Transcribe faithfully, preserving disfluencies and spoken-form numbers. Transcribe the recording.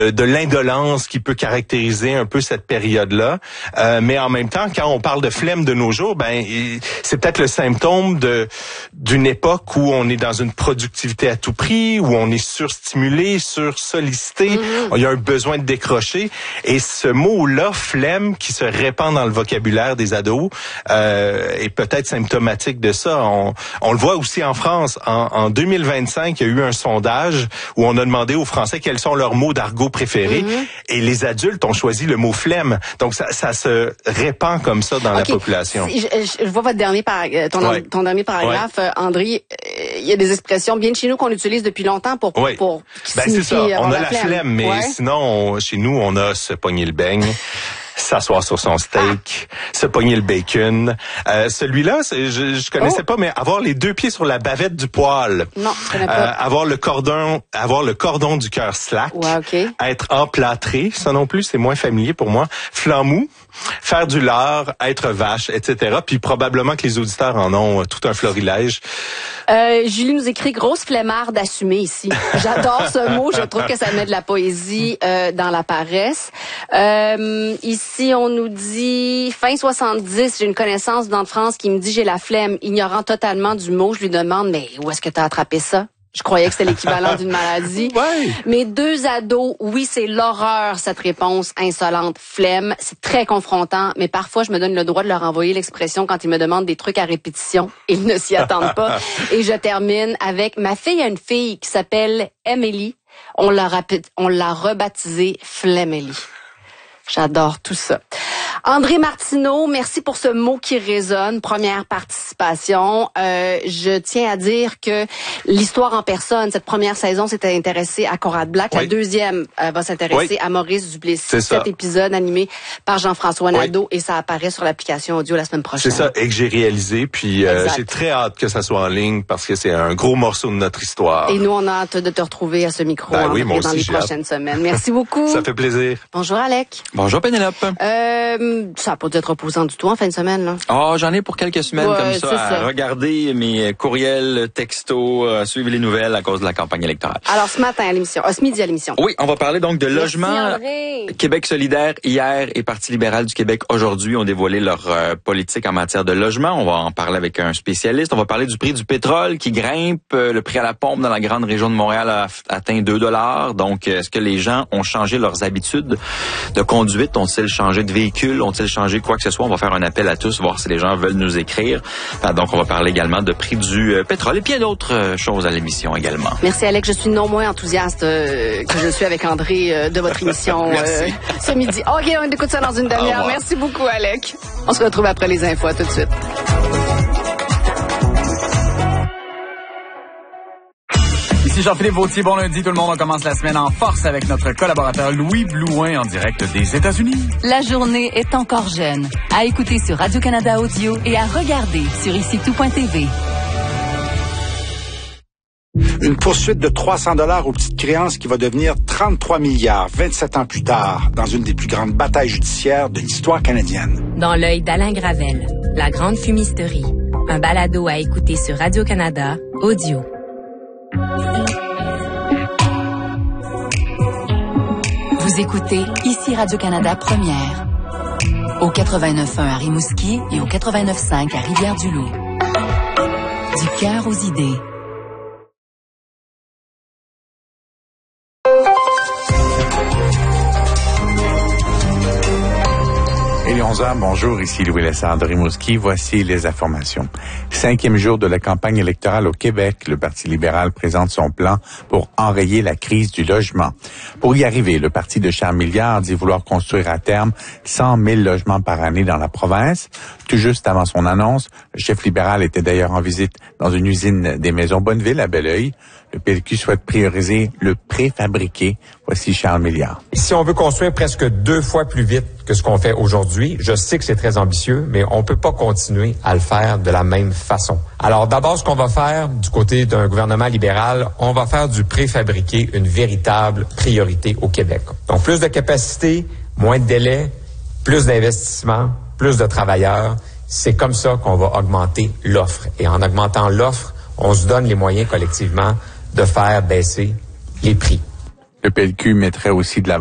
de l'indolence qui peut caractériser un peu cette période-là. Euh, mais en même temps, quand on parle de flemme de nos jours, ben c'est peut-être le symptôme de d'une époque où on est dans une productivité à tout prix, où on est surstimulé, sursollicité, mm-hmm. il y a un besoin de décrocher. Et ce mot-là, flemme, qui se répand dans le vocabulaire des ados, euh, est peut-être symptomatique de ça. On, on le voit aussi en France. En, en deux mille vingt-cinq, il y a eu un sondage où on a demandé aux Français quels sont leurs mots d'argot préférés. Mm-hmm. Et les adultes ont choisi le mot flemme. Donc, ça, ça se répand comme ça dans okay. la population. Je, je, je vois votre dernier par, ton, ouais. ton dernier paragraphe, ouais. André. Il y a des expressions bien de chez nous qu'on utilise depuis longtemps pour pour, oui. pour ben, c'est ça. On a la flemme, flemme mais ouais. sinon, on, chez nous, on a se pogner le beigne. S'asseoir sur son steak, ah. se pogner le bacon. Euh, celui-là, c'est, je, je connaissais oh. pas, mais avoir les deux pieds sur la bavette du poêle. Non, je connais pas. Euh, avoir le cordon, avoir le cordon du cœur slack. Ouais, okay. Être emplâtré, ça non plus, c'est moins familier pour moi. Flanc mou, faire du lard, être vache, et cetera. Puis probablement que les auditeurs en ont tout un florilège. Euh, Julie nous écrit grosse flemmarde assumée ici. J'adore ce mot. Je trouve que ça met de la poésie euh, dans la paresse. Euh, ici, on nous dit fin soixante-dix. J'ai une connaissance dans France qui me dit j'ai la flemme, ignorant totalement du mot. Je lui demande mais où est-ce que t'as attrapé ça? Je croyais que c'était l'équivalent d'une maladie. Ouais. Mes deux ados, oui, c'est l'horreur, cette réponse insolente. Flemme, c'est très confrontant, mais parfois, je me donne le droit de leur envoyer l'expression quand ils me demandent des trucs à répétition. Ils ne s'y attendent pas. Et je termine avec ma fille a une fille qui s'appelle Emily. On l'a, rapide, on l'a rebaptisée Flemmélie. J'adore tout ça. André Martineau, merci pour ce mot qui résonne. Première participation. Euh, je tiens à dire que l'histoire en personne, cette première saison s'était intéressée à Conrad Black. Oui. La deuxième euh, va s'intéresser oui. à Maurice Duplessis. Cet épisode animé par Jean-François Nadeau oui. et ça apparaît sur l'application audio la semaine prochaine. C'est ça, et que j'ai réalisé. Puis euh, j'ai très hâte que ça soit en ligne parce que c'est un gros morceau de notre histoire. Et nous, on a hâte de te retrouver à ce micro ben oui, dans aussi, les prochaines semaines. Merci beaucoup. Ça fait plaisir. Bonjour Alec. Bonjour Pénélope. Euh, ça n'a pas dû être reposant du tout en fin de semaine, là. Oh, j'en ai pour quelques semaines ouais, comme ça, à ça. regarder mes courriels, textos, à suivre les nouvelles à cause de la campagne électorale. Alors, ce matin à l'émission, euh, ce midi à l'émission. Oui, on va parler donc de logement. Québec solidaire hier et Parti libéral du Québec aujourd'hui ont dévoilé leur euh, politique en matière de logement. On va en parler avec un spécialiste. On va parler du prix du pétrole qui grimpe. Euh, le prix à la pompe dans la grande région de Montréal a atteint deux dollars. Donc, est-ce que les gens ont changé leurs habitudes de conduite? Ont-ils changé de véhicule? Ont-ils changé quoi que ce soit? On va faire un appel à tous, voir si les gens veulent nous écrire. Donc, on va parler également de prix du euh, pétrole et puis il y a d'autres euh, choses à l'émission également. Merci, Alex. Je suis non moins enthousiaste euh, que je suis avec André euh, de votre émission euh, ce midi. OK, on écoute ça dans une demi-heure. Merci beaucoup, Alec. On se retrouve après les infos. À tout de suite. Ici Jean-Philippe Vautier, bon lundi tout le monde, on commence la semaine en force avec notre collaborateur Louis Blouin en direct des États-Unis. La journée est encore jeune. À écouter sur Radio-Canada Audio et à regarder sur ici tout point t v. Une poursuite de trois cents dollars aux petites créances qui va devenir trente-trois milliards vingt-sept ans plus tard dans une des plus grandes batailles judiciaires de l'histoire canadienne. Dans l'œil d'Alain Gravel, La Grande Fumisterie, un balado à écouter sur Radio-Canada Audio. Vous écoutez ici Radio-Canada Première, au quatre-vingt-neuf point un à Rimouski et au quatre-vingt-neuf point cinq à Rivière-du-Loup. Du cœur aux idées. Il est onze heures, bonjour, ici Louis Lessard Rimouski. Voici les informations. Cinquième jour de la campagne électorale au Québec, le Parti libéral présente son plan pour enrayer la crise du logement. Pour y arriver, le parti de Charles Milliard dit vouloir construire à terme cent mille logements par année dans la province. Tout juste avant son annonce, le chef libéral était d'ailleurs en visite dans une usine des Maisons Bonneville à Belleuil. Le P L Q souhaite prioriser le préfabriqué. Voici Charles Milliard. Si on veut construire presque deux fois plus vite que ce qu'on fait aujourd'hui, je sais que c'est très ambitieux, mais on peut pas continuer à le faire de la même façon. Alors d'abord, ce qu'on va faire du côté d'un gouvernement libéral, on va faire du préfabriqué une véritable priorité au Québec. Donc plus de capacité, moins de délai, plus d'investissement, plus de travailleurs. C'est comme ça qu'on va augmenter l'offre. Et en augmentant l'offre, on se donne les moyens collectivement de faire baisser les prix. Le P L Q mettrait aussi de la